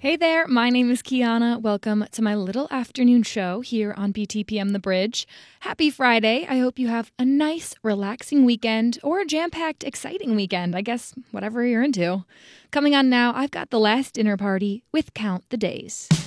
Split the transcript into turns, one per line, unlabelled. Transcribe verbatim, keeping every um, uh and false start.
Hey there, my name is Kiana. Welcome to my little afternoon show here on B T P M The Bridge. Happy Friday. I hope you have a nice, relaxing weekend or a jam-packed, exciting weekend. I guess whatever you're into. Coming on now, I've got The Last Dinner Party with Count the Days.